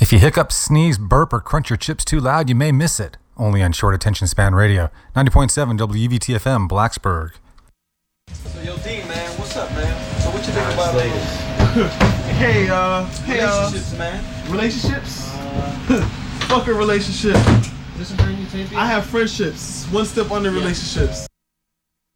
If you hiccup, sneeze, burp, or crunch your chips too loud, you may miss it. Only on Short Attention Span Radio. 90.7 WVTFM, Blacksburg. So, yo, D, man, what's up, man? So, what you think about relationships, man? Relationships? Fuck a relationship. This is brand new tape? I have friendships. One step under relationships.